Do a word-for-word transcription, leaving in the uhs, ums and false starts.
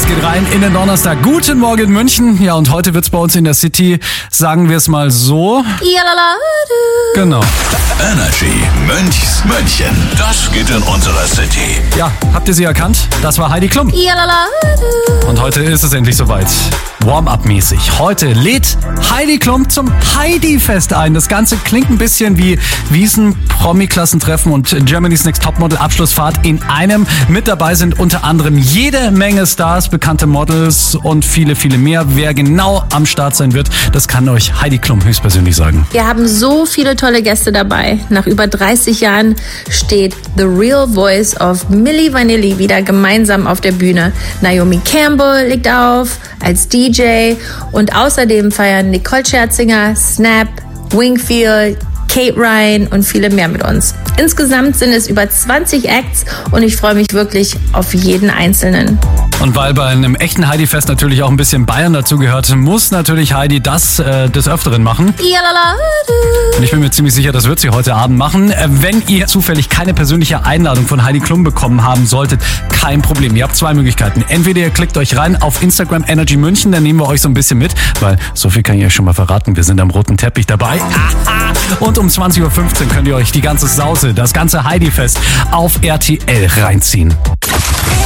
geht rein in den Donnerstag. Guten Morgen München. Ja, und heute wird's bei uns in der City, sagen wir es mal so. Jalala. Genau. Energy Münchs München. Das geht in unserer City. Ja, habt ihr sie erkannt? Das war Heidi Klum. Jalala. Und heute ist es endlich soweit. Warm-up-mäßig. Heute lädt Heidi Klum zum Heidi-Fest ein. Das Ganze klingt ein bisschen wie Wiesn, Promi-Klassentreffen und Germany's Next Topmodel-Abschlussfahrt in einem. Mit dabei sind unter anderem jede Menge Stars, bekannte Models und viele, viele mehr. Wer genau am Start sein wird, das kann euch Heidi Klum höchstpersönlich sagen. Wir haben so viele tolle Gäste dabei. Nach über dreißig Jahren steht The Real Voice of Milli Vanilli wieder gemeinsam auf der Bühne. Naomi Campbell legt auf als D J und außerdem feiern Nicole Scherzinger, Snap, Wingfield, Kate Ryan und viele mehr mit uns. Insgesamt sind es über zwanzig Acts und ich freue mich wirklich auf jeden einzelnen. Und weil bei einem echten Heidi-Fest natürlich auch ein bisschen Bayern dazugehört, muss natürlich Heidi das äh, des Öfteren machen. Jalala. Und ich bin mir ziemlich sicher, das wird sie heute Abend machen. Äh, wenn ihr zufällig keine persönliche Einladung von Heidi Klum bekommen haben solltet, kein Problem. Ihr habt zwei Möglichkeiten. Entweder ihr klickt euch rein auf Instagram Energy München, dann nehmen wir euch so ein bisschen mit, weil so viel kann ich euch schon mal verraten, wir sind am roten Teppich dabei. Und um zwanzig Uhr fünfzehn könnt ihr euch die ganze Sause, das ganze Heidi-Fest auf R T L reinziehen.